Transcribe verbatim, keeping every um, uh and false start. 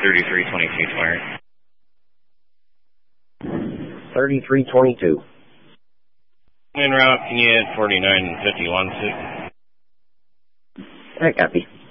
thirty-three twenty-two, Smart. thirty-three twenty-two. En route, can you hit forty-nine fifty-one, six? I copy.